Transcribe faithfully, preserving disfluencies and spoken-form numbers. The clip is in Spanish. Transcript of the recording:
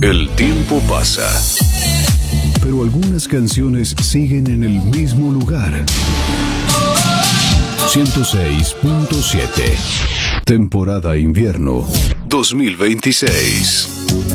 El tiempo pasa, pero algunas canciones siguen en el mismo lugar. ciento seis punto siete. Temporada invierno dos mil veintiséis.